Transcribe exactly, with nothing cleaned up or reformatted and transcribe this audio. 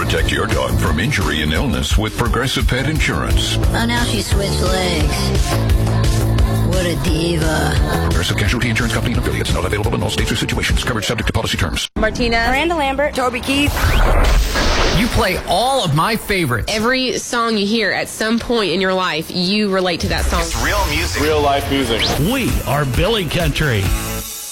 Protect your dog from injury and illness with Progressive Pet Insurance. Oh, now she switched legs. What a diva. Progressive Casualty Insurance Company and affiliates. Not available in all states or situations. Coverage subject to policy terms. Martina. Miranda Lambert. Toby Keith. You play all of my favorites. Every song you hear at some point in your life, you relate to that song. It's real music. Real life music. We are Billy Country.